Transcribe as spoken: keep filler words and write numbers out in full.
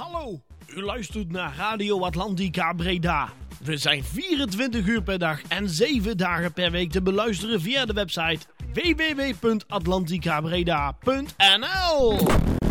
Hallo, u luistert naar Radio Atlantica Breda. We zijn vierentwintig uur per dag en zeven dagen per week te beluisteren via de website w w w punt atlantica breda punt n l.